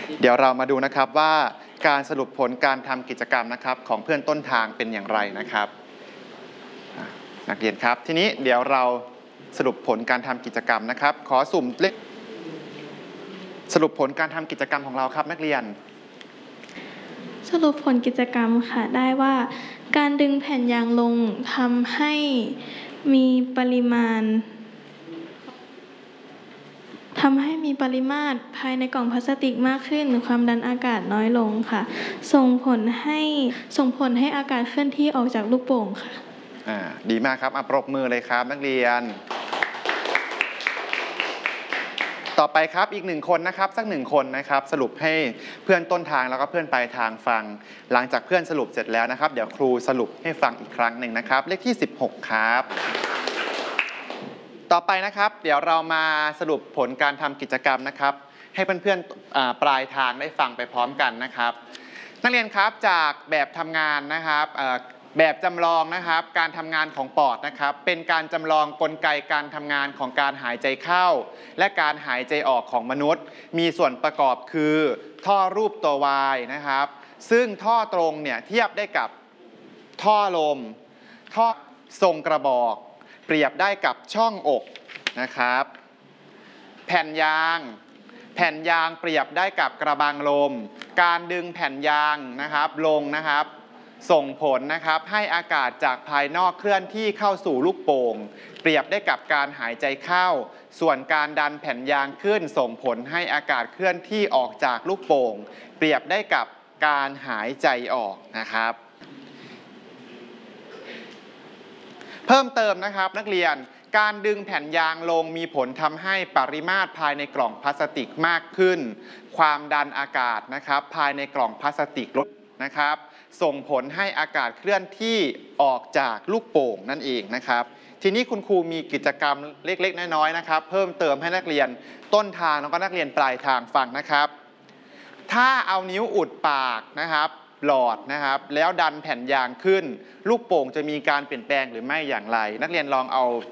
เดี๋ยวเรามาดูนะครับว่าการสรุปผลการทำกิจกรรมนะครับของเพื่อนต้นทางเป็นอย่างไรนะครับนักเรียนครับทีนี้เดี๋ยวเราสรุปผลการทำกิจกรรมนะครับขอสุ่มเลขสรุปผลการทำกิจกรรมของเราครับนักเรียนสรุปผลกิจกรรมค่ะได้ว่าการดึงแผ่นยางลงทำให้มีปริมาตรภายในกล่องพลาสติกมากขึ้นความดันอากาศน้อยลงค่ะส่งผลให้อากาศเคลื่อนที่ออกจากลูกโป่งค่ะดีมากครับปรบมือเลยครับนักเรียนต่อไปครับอีก1คนนะครับสัก1คนนะครับสรุปให้เพื่อนต้นทางแล้วก็เพื่อนปลายทางฟังหลังจากเพื่อนสรุปเสร็จแล้วนะครับเดี๋ยวครูสรุปให้ฟังอีกครั้งหนึ่งนะครับเลขที่16ครับต่อไปนะครับเดี๋ยวเรามาสรุปผลการทำกิจกรรมนะครับให้เพื่อนๆปลายทางได้ฟังไปพร้อมกันนะครับนักเรียนครับจากแบบทำงานนะครับแบบจำลองนะครับการทำงานของปอดนะครับเป็นการจำลองกลไกการทำงานของการหายใจเข้าและการหายใจออกของมนุษย์มีส่วนประกอบคือท่อรูปตัว Y นะครับซึ่งท่อตรงเนี่ยเทียบได้กับท่อลมท่อทรงกระบอกเปรียบได้กับช่องอกนะครับแผ่นยางเปรียบได้กับกระบังลมการดึงแผ่นยางนะครับลงนะครับส่งผลนะครับให้อากาศจากภายนอกเคลื่อนที่เข้าสู่ลูกโป่งเปรียบได้กับการหายใจเข้าส่วนการดันแผ่นยางขึ้นส่งผลให้อากาศเคลื่อนที่ออกจากลูกโป่งเปรียบได้กับการหายใจออกนะครับเพิ่มเติมนะครับนักเรียนการดึงแผ่นยางลงมีผลทำให้ปริมาตรภายในกล่องพลาสติกมากขึ้นความดันอากาศนะครับภายในกล่องพลาสติกลดนะครับส่งผลให้อากาศเคลื่อนที่ออกจากลูกโป่งนั่นเองนะครับทีนี้คุณครูมีกิจกรรมเล็กๆน้อยๆนะครับเพิ่มเติมให้นักเรียนต้นทางแล้วก็นักเรียนปลายทางฟังนะครับถ้าเอานิ้วอุดปากนะครับหลอดนะครับแล้วดันแผ่นยางขึ้นลูกโป่งจะมีการเปลี่ยนแปลงหรือไม่อย่างไรนักเรียนลองเอา